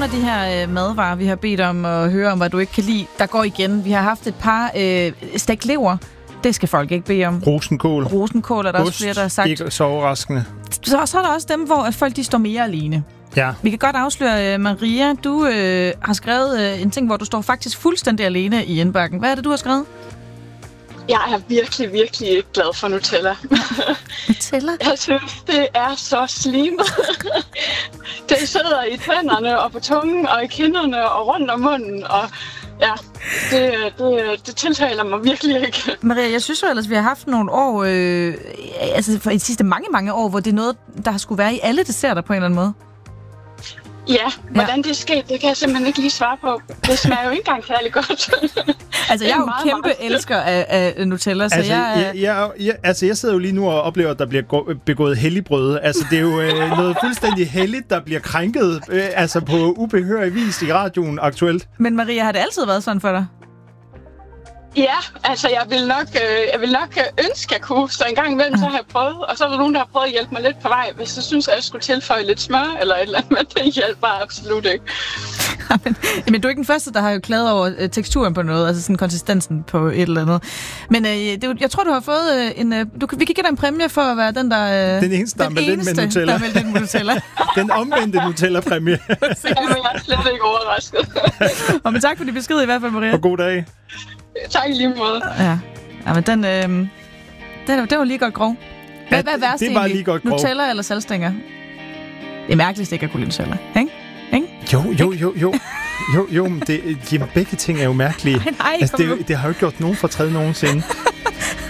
af de her madvarer, vi har bedt om at høre om, hvad du ikke kan lide, der går igen. Vi har haft et par stegt lever. Det skal folk ikke bede om. Rosenkål er der også flere, der har sagt. Ikke så overraskende. Så er der også dem, hvor folk de står mere alene. Ja. Vi kan godt afsløre, Maria, du har skrevet en ting, hvor du står faktisk fuldstændig alene i indbakken. Hvad er det, du har skrevet? Jeg er virkelig, virkelig ikke glad for Nutella. Nutella? Jeg synes, det er så slimet. Det sidder i tænderne og på tungen og i kinderne og rundt om munden. Og ja, det tiltaler mig virkelig ikke. Maria, jeg synes jo ellers, vi har haft nogle år, altså for de sidste mange år, hvor det er noget, der skulle være i alle desserter på en eller anden måde. Ja, hvordan det er sket, det kan jeg simpelthen ikke lige svare på. Det smager jo ikke engang særlig godt. Altså, jeg er jo kæmpe elsker af Nutella, så jeg sidder jo lige nu og oplever, at der bliver begået helligbrøde. Altså, det er jo noget fuldstændig helligt, der bliver krænket altså på ubehørig vis i radioen aktuelt. Men Maria, har det altid været sådan for dig? Ja, altså jeg vil nok ønske, jeg kunne, så en gang imellem så har jeg prøvet, og så er der nogen, der har prøvet at hjælpe mig lidt på vej, hvis jeg synes, at jeg skulle tilføje lidt smør eller et eller andet, men det hjælper absolut ikke. Men du er ikke den første, der har jo klaget over teksturen på noget, altså sådan konsistensen på et eller andet. Men jeg tror, du har fået vi kan give dig en præmie for at være den, der den eneste, der er meldt ind med Nutella. Der er meldt ind med Nutella. Den omvendte Nutella-præmie. Jamen, jeg er slet ikke overrasket. Men tak for de besked i hvert fald, Maria. Og god dag. Tak i lige måde. Ja, men den var lige godt grov. Hvad er værst det var lige godt grov. Nutella eller saltstænger? Det er mærkeligt, ikke at kunne lide Nutella, ikke? Jo, men begge ting er jo mærkelige. Nej, altså, det har jo ikke gjort nogen fortræd nogensinde.